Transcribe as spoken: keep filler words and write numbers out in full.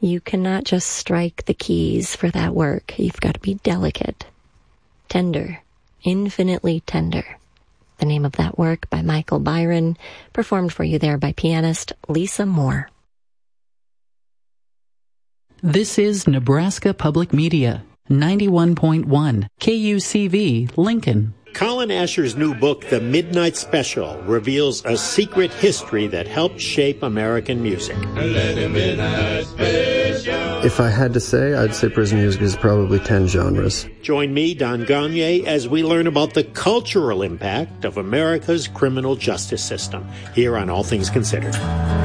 You cannot just strike the keys for that work. You've got to be delicate, tender, infinitely tender. The name of that work by Michael Byron, performed for you there by pianist Lisa Moore. This is Nebraska Public Media, ninety-one point one, K U C V, Lincoln. Colin Asher's new book, The Midnight Special, reveals a secret history that helped shape American music. If I had to say, I'd say prison music is probably ten genres. Join me, Don Gagne, as we learn about the cultural impact of America's criminal justice system, here on All Things Considered.